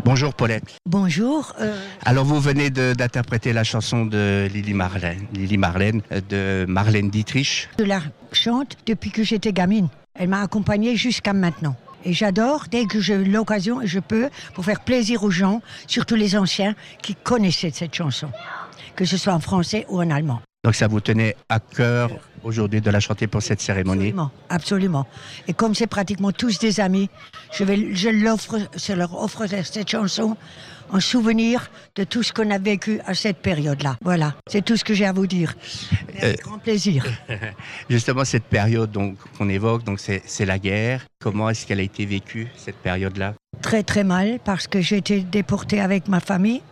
Bonjour Paulette. Bonjour. Alors vous venez d'interpréter la chanson de Lili Marlène, de Marlène Dietrich. Je la chante depuis que j'étais gamine. Elle m'a accompagnée jusqu'à maintenant. Et j'adore, dès que j'ai l'occasion et je peux, pour faire plaisir aux gens, surtout les anciens, qui connaissaient cette chanson, que ce soit en français ou en allemand. Donc ça vous tenait à cœur aujourd'hui de la chanter pour cette cérémonie? Absolument, absolument. Et comme c'est pratiquement tous des amis, je leur offre cette chanson en souvenir de tout ce qu'on a vécu à cette période-là. Voilà, c'est tout ce que j'ai à vous dire. Avec grand plaisir. Justement, cette période qu'on évoque, c'est la guerre. Comment est-ce qu'elle a été vécue, cette période-là? Très très mal, parce que j'ai été déportée avec ma famille.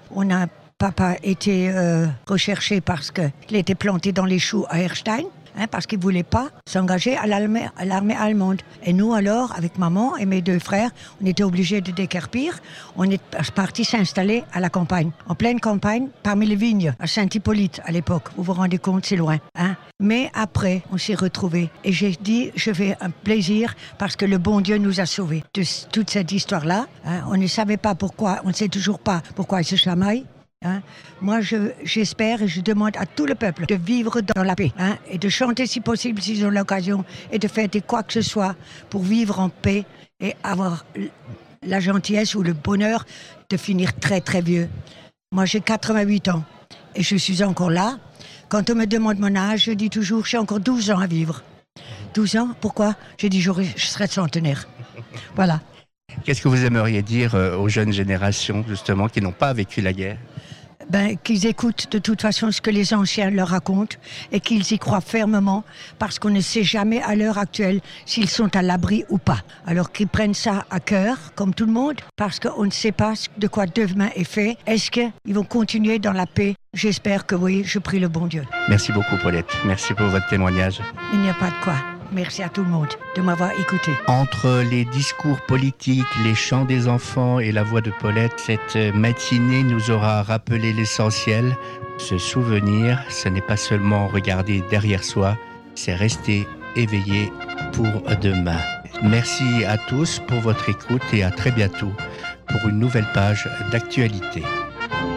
Papa était recherché parce qu'il était planté dans les choux à Erstein, parce qu'il ne voulait pas s'engager à l'armée allemande. Et nous alors, avec maman et mes 2 frères, on était obligés de décarpir. On est partis s'installer à la campagne, en pleine campagne, parmi les vignes, à Saint-Hippolyte à l'époque. Vous vous rendez compte, c'est loin. Mais après, on s'est retrouvés. Et j'ai dit, je fais un plaisir parce que le bon Dieu nous a sauvés de toute cette histoire-là. On ne savait pas pourquoi, on ne sait toujours pas pourquoi ils se chamaillent. Moi, j'espère et je demande à tout le peuple de vivre dans la paix et de chanter si possible, s'ils ont l'occasion, et de fêter quoi que ce soit pour vivre en paix et avoir la gentillesse ou le bonheur de finir très très vieux. Moi, j'ai 88 ans et je suis encore là. Quand on me demande mon âge, je dis toujours j'ai encore 12 ans à vivre. 12 ans, pourquoi? J'ai dit je serai centenaire. Voilà. Qu'est-ce que vous aimeriez dire aux jeunes générations, justement, qui n'ont pas vécu la guerre? Qu'ils écoutent de toute façon ce que les anciens leur racontent et qu'ils y croient fermement, parce qu'on ne sait jamais à l'heure actuelle s'ils sont à l'abri ou pas. Alors qu'ils prennent ça à cœur, comme tout le monde, parce qu'on ne sait pas de quoi demain est fait. Est-ce qu'ils vont continuer dans la paix? J'espère que oui, je prie le bon Dieu. Merci beaucoup Paulette, merci pour votre témoignage. Il n'y a pas de quoi. Merci à tout le monde de m'avoir écouté. Entre les discours politiques, les chants des enfants et la voix de Paulette, cette matinée nous aura rappelé l'essentiel. Se souvenir, ce n'est pas seulement regarder derrière soi, c'est rester éveillé pour demain. Merci à tous pour votre écoute et à très bientôt pour une nouvelle page d'actualité.